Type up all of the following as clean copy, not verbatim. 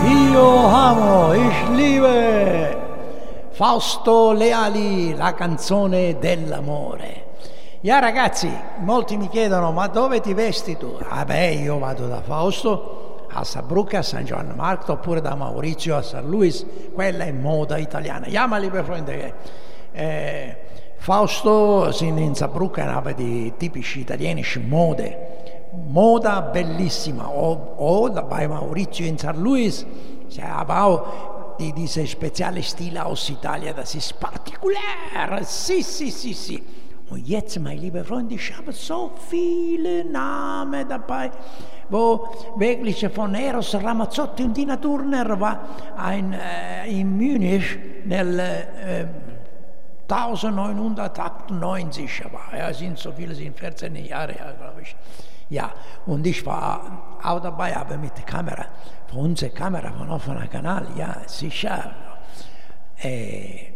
Io amo, ich liebe Fausto Leali, la canzone dell'amore. Ja ragazzi, molti mi chiedono, ma dove ti vesti tu? Ah beh, io vado da Fausto a Saarbrücken, a San Giovanni Marco, oppure da Maurizio a San Luis, quella è moda italiana. Ja, ma liebe Freunde, Fausto in Saarbrücken haben die typische italienische Mode. Moda bellissima, o bei Maurizio in San Luis, aber auch diese spezielle Stile aus Italien, das ist partikulär, sì. Und jetzt, meine lieben Freunde, ich habe so viele Namen dabei, wo wirklich von Eros Ramazzotti und Tina Turner war in Munich nel 1998, aber ja, sind so viele, sind 14 Jahre her, glaube ich. Ja, und ich war auch dabei, aber mit der Kamera, von unserer Kamera, von offener Kanal, ja, sicher. In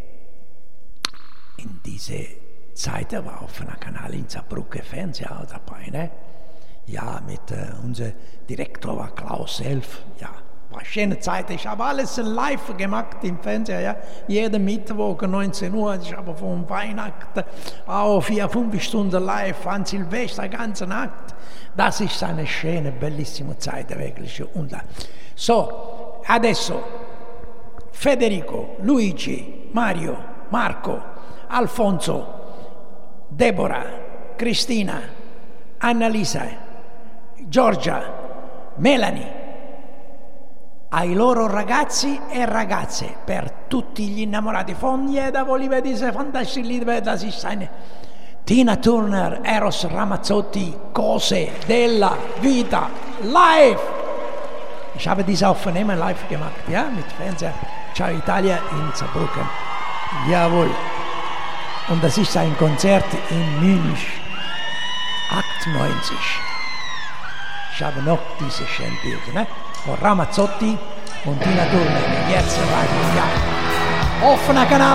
diese Zeit war offener Kanal in Saarbrücken Fernseher auch dabei, ne? Ja, mit unser Direktor war Klaus Elf, ja. War schöne Zeit, ich habe alles live gemacht im Fernseher, ja. Jeden Mittwoch 19 Uhr, ich habe von Weihnachten auf 4-5 Stunden live, an Silvester, ganze Nacht. Das ist eine schöne, bellissima Zeit, wirklich. So, adesso Federico, Luigi, Mario, Marco, Alfonso, Deborah, Cristina, Annalisa, Giorgia, Melanie, ai loro ragazzi e ragazze, per tutti gli innamorati von jeder, wo liebe diese fantastische Liebe, das ist eine Tina Turner, Eros Ramazzotti, Cose della Vita, live! Ich habe diese Aufnahme live gemacht, ja, mit Fernseher, Ciao Italia in Saarbrücken. Jawohl. Und das ist ein Konzert in München, 98. Ich habe noch diese schönen Bilder, ne? Von Ramazzotti und Tina Turner, jetzt rein, ja. Offener Kanal.